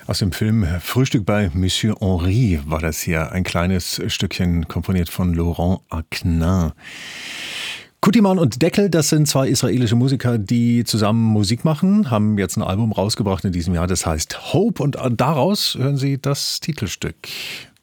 Aus dem Film Frühstück bei Monsieur Henri war das hier. Ein kleines Stückchen komponiert von Laurent Aknin. Kutiman und Deckel, das sind zwei israelische Musiker, die zusammen Musik machen, haben jetzt ein Album rausgebracht in diesem Jahr, das heißt Hope, und daraus hören Sie das Titelstück.